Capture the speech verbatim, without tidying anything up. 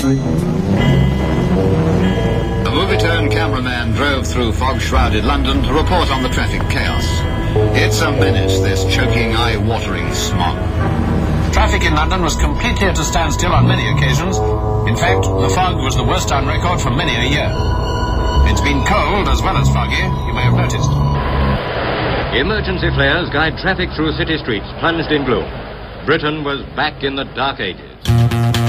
The Movietone cameraman drove through fog-shrouded London to report on the traffic chaos. It's a menace, this choking, eye-watering smog. Traffic in London was completely at a standstill on many occasions. In fact, the fog was the worst on record for many a year. It's been cold as well as foggy, you may have noticed. Emergency flares guide traffic through city streets plunged in gloom. Britain was back in the Dark Ages.